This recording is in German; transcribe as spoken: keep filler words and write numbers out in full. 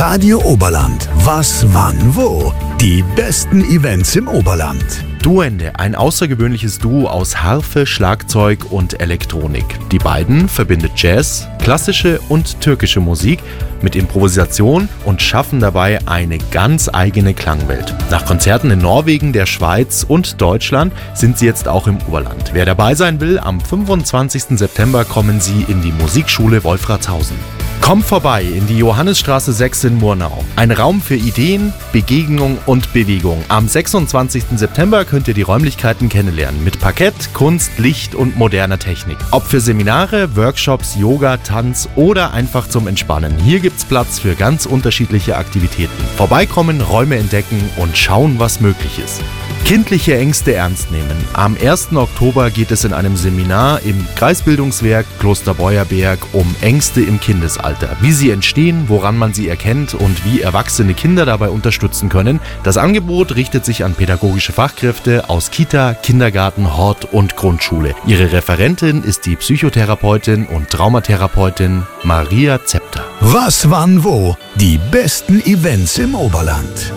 Radio Oberland. Was, wann, wo? Die besten Events im Oberland. Duende, ein außergewöhnliches Duo aus Harfe, Schlagzeug und Elektronik. Die beiden verbindet Jazz, klassische und türkische Musik mit Improvisation und schaffen dabei eine ganz eigene Klangwelt. Nach Konzerten in Norwegen, der Schweiz und Deutschland sind sie jetzt auch im Oberland. Wer dabei sein will, am fünfundzwanzigsten September kommen sie in die Musikschule Wolfratshausen. Kommt vorbei in die Johannisstraße sechs in Murnau. Ein Raum für Ideen, Begegnung und Bewegung. Am sechsundzwanzigsten September könnt ihr die Räumlichkeiten kennenlernen mit Parkett, Kunst, Licht und moderner Technik. Ob für Seminare, Workshops, Yoga, Tanz oder einfach zum Entspannen. Hier gibt's Platz für ganz unterschiedliche Aktivitäten. Vorbeikommen, Räume entdecken und schauen, was möglich ist. Kindliche Ängste ernst nehmen. Am ersten Oktober geht es in einem Seminar im Kreisbildungswerk Kloster Beuerberg um Ängste im Kindesalter. Wie sie entstehen, woran man sie erkennt und wie erwachsene Kinder dabei unterstützen können. Das Angebot richtet sich an pädagogische Fachkräfte aus Kita, Kindergarten, Hort und Grundschule. Ihre Referentin ist die Psychotherapeutin und Traumatherapeutin Maria Zepter. Was, wann, wo? Die besten Events im Oberland.